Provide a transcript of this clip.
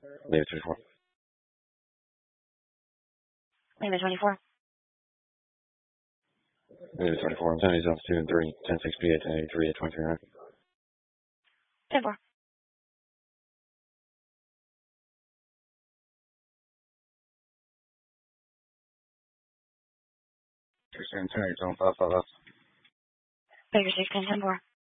Leave it 24. Leave it 24. Leave it 24. I'm sending these off 2 and 3. 10 6 P 8 10 83 at 23. 10 4. You're saying 10 8 5 5 5. Baker 6 10 10 4.